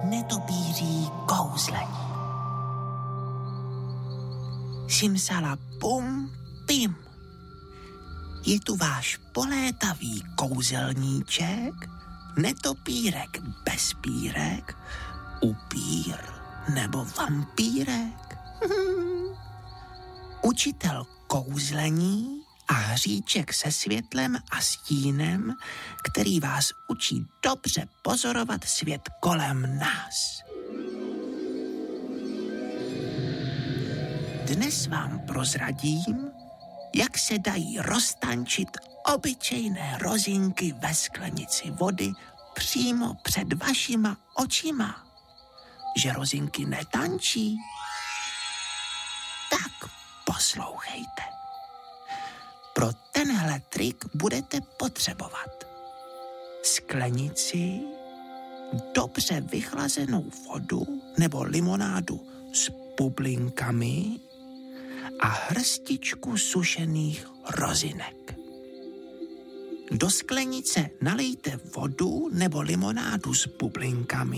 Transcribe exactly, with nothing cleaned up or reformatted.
netopíří kouzlení. Simsala pum pim. Je tu váš polétavý kouzelníček, netopírek bez pírek, upír nebo vampírek. Učitel kouzlení a hříček se světlem a stínem, který vás učí dobře pozorovat svět kolem nás. Dnes vám prozradím, jak se dají roztančit obyčejné rozinky ve sklenici vody přímo před vašima očima. Že rozinky netančí? Tak poslouchejte. Pro tenhle trik budete potřebovat sklenici, dobře vychlazenou vodu nebo limonádu s bublinkami a hrstičku sušených rozinek. Do sklenice nalijte vodu nebo limonádu s bublinkami